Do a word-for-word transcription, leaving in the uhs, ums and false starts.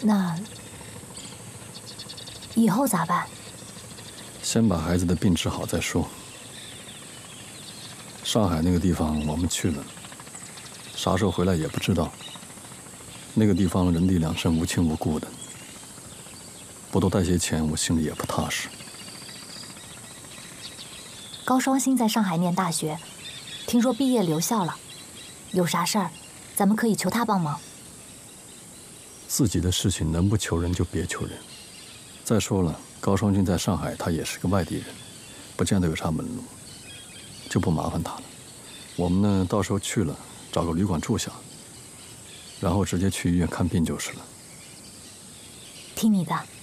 那以后咋办？ 先把孩子的病治好再说。上海那个地方我们去了，啥时候回来也不知道。那个地方人地两身，无亲无故的，不多带些钱，我心里也不踏实。 高双星在上海念大学，听说毕业留校了，有啥事儿，咱们可以求他帮忙。 自己的事情能不求人就别求人。再说了，高双星在上海，他也是个外地人，不见得有啥门路，就不麻烦他了。我们呢，到时候去了，找个旅馆住下，然后直接去医院看病就是了。 听你的。